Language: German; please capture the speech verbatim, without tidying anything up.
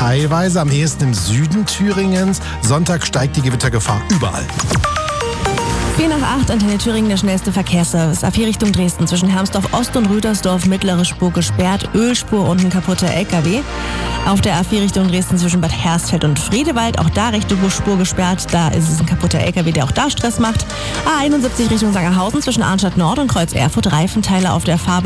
teilweise, am ehesten im Süden Thüringens. Sonntag steigt die Gewittergefahr überall. vier nach acht, Antenne Thüringen, der schnellste Verkehrsservice. A vier Richtung Dresden, zwischen Hermsdorf Ost und Rüdersdorf, mittlere Spur gesperrt, Ölspur und ein kaputter L K W. Auf der A vier Richtung Dresden zwischen Bad Hersfeld und Friedewald, auch da rechte Spur gesperrt, da ist es ein kaputter L K W, der auch da Stress macht. A einundsiebzig Richtung Sangerhausen zwischen Arnstadt Nord und Kreuz Erfurt, Reifenteile auf der Fahrbahn